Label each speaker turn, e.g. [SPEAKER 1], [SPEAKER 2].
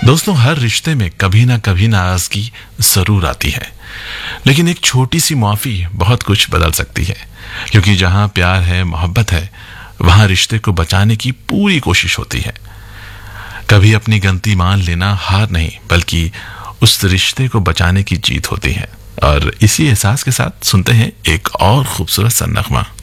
[SPEAKER 1] दोस्तों, हर रिश्ते में कभी ना नाराजगी जरूर आती है, लेकिन एक छोटी सी माफी बहुत कुछ बदल सकती है। क्योंकि जहां प्यार है, मोहब्बत है, वहां रिश्ते को बचाने की पूरी कोशिश होती है। कभी अपनी गलती मान लेना हार नहीं, बल्कि उस रिश्ते को बचाने की जीत होती है। और इसी एहसास के साथ सुनते हैं एक और खूबसूरत सा नगमा।